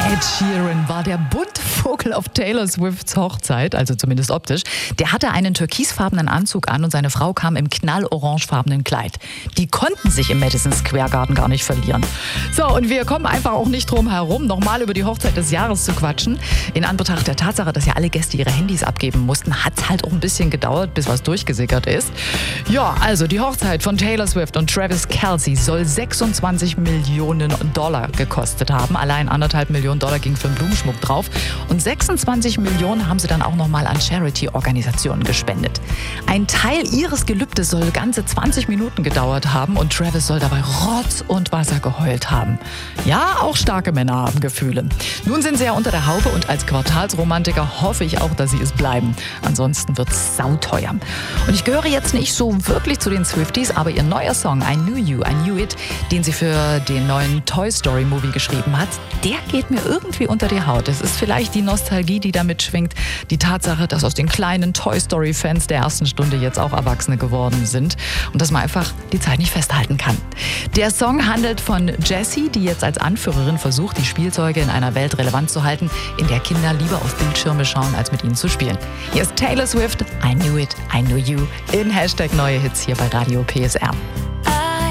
Ed Sheeran war der bunte Vogel auf Taylor Swifts Hochzeit, also zumindest optisch. Der hatte einen türkisfarbenen Anzug an und seine Frau kam im knallorangefarbenen Kleid. Die konnten sich im Madison Square Garden gar nicht verlieren. So, und wir kommen einfach auch nicht drum herum, nochmal über die Hochzeit des Jahres zu quatschen. In Anbetracht der Tatsache, dass ja alle Gäste ihre Handys abgeben mussten, hat es halt auch ein bisschen gedauert, bis was durchgesickert ist. Ja, also die Hochzeit von Taylor Swift und Travis Kelce soll 26 Millionen Dollar gekostet haben. Allein 1,5 Millionen Dollar ging für den Blumenschmuck drauf. Und 26 Millionen haben sie dann auch nochmal an Charity-Organisationen gespendet. Ein Teil ihres Gelübdes soll ganze 20 Minuten gedauert haben und Travis soll dabei Rotz und Wasser geheult haben. Ja, auch starke Männer haben Gefühle. Nun sind sie ja unter der Haube und als Quartalsromantiker hoffe ich auch, dass sie es bleiben. Ansonsten wird es sauteuer. Und ich gehöre jetzt nicht so wirklich zu den Swifties, aber ihr neuer Song I Knew You, I Knew It, den sie für den neuen Toy Story Movie geschrieben hat, der geht mir irgendwie unter die Haut. Es ist vielleicht die Nostalgie, die da mitschwingt, die Tatsache, dass aus den kleinen Toy Story Fans der ersten Stunde jetzt auch Erwachsene geworden sind und dass man einfach die Zeit nicht festhalten kann. Der Song handelt von Jessie, die jetzt als Anführerin versucht, die Spielzeuge in einer Welt relevant zu halten, in der Kinder lieber auf Bildschirme schauen, als mit ihnen zu spielen. Hier ist Taylor Swift, I Knew It, I Knew You, in #Neue Hits hier bei Radio PSR.